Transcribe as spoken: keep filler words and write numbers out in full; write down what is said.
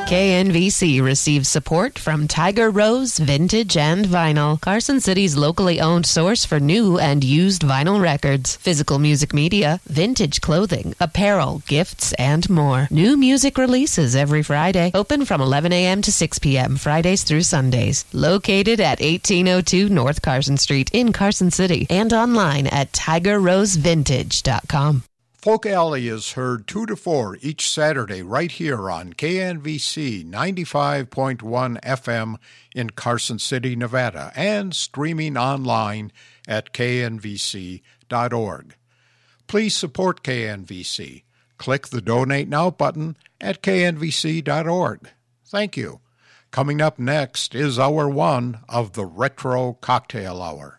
K N V C receives support from Tiger Rose Vintage and Vinyl, Carson City's locally owned source for new and used vinyl records, physical music media, vintage clothing, apparel, gifts, and more. New music releases every Friday. Open from eleven a.m. to six p.m. Fridays through Sundays. Located at eighteen oh two North Carson Street in Carson City and online at tiger rose vintage dot com. Folk Alley is heard two to four each Saturday right here on K N V C ninety-five point one F M in Carson City, Nevada, and streaming online at k n v c dot org. Please support K N V C. Click the Donate Now button at k n v c dot org. Thank you. Coming up next is Hour One of the Retro Cocktail Hour.